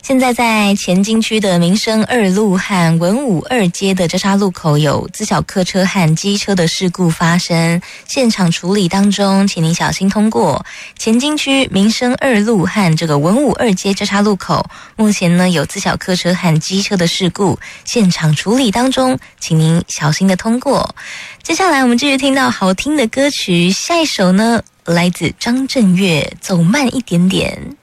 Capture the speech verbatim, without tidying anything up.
现在在前金区的民生二路和文武二街的交叉路口有自小客车和机车的事故发生，现场处理当中，请您小心通过。前金区民生二路和这个文武二街交叉路口，目前呢有自小客车和机车的事故，现场处理当中，请您小心的通过。接下来我们继续听到好听的歌曲，下一首呢来自张震岳，走慢一点点。